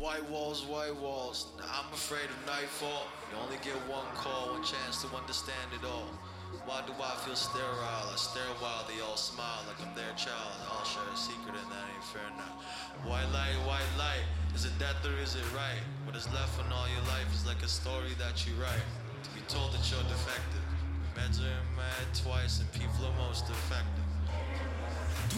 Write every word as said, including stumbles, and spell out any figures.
White walls, white walls. I'm afraid of nightfall. You only get one call, one chance to understand it all. Why do I feel sterile? I stare while they all smile like I'm their child. I'll share a secret and that ain't fair now. White light, white light. Is it death or is it right? What is left in all your life is like a story that you write. To be told that you're defective. Meds are mad twice and people are most effective.